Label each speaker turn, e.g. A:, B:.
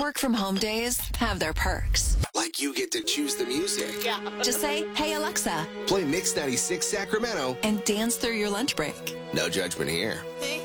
A: Work from home days have their perks.
B: Like you get to choose the music.
C: Yeah.
A: Just say, hey, Alexa,
B: Play Mix 96 Sacramento.
A: and dance through your lunch break.
B: No judgment here.
C: Hey,